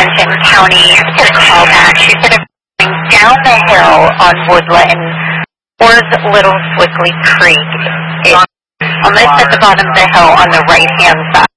Benton County to call back. She said if you're going down the hill on Woodland towards Little Swickley Creek, it's almost at the bottom of the hill on the right-hand side.